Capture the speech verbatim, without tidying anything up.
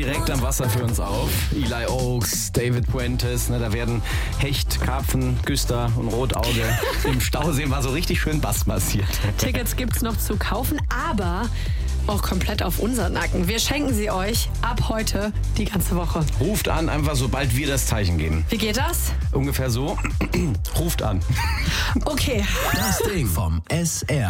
direkt am Wasser für uns auf. Eli Oaks, David Puentes, ne, da werden Hecht, Karpfen, Güster und Rotauge im Stausee mal so richtig schön Bass massiert. Tickets gibt's noch zu kaufen, aber auch komplett auf unseren Nacken. Wir schenken sie euch ab heute die ganze Woche. Ruft an, einfach sobald wir das Zeichen geben. Wie geht das? Ungefähr so. Ruft an. Okay. Das Ding vom S R.